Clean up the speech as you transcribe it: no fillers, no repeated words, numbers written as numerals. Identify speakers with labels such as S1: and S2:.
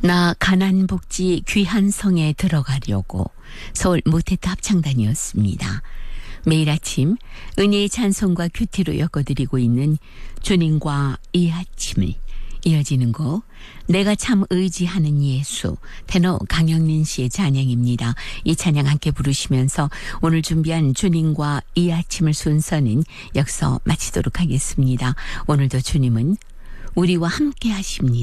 S1: 나 가난복지 귀한 성에 들어가려고 서울 모태트 합창단이었습니다. 매일 아침 은혜의 찬송과 큐티로 엮어드리고 있는 주님과 이 아침을 이어지는 곡 내가 참 의지하는 예수 테너 강영린 씨의 찬양입니다. 이 찬양 함께 부르시면서 오늘 준비한 주님과 이 아침을 순서는 여기서 마치도록 하겠습니다. 오늘도 주님은 우리와 함께 하십니다.